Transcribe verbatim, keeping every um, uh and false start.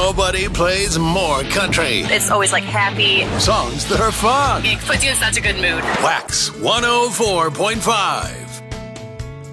Nobody plays more country. It's always like happy. Songs that are fun. It puts you in such a good mood. Wax one oh four point five.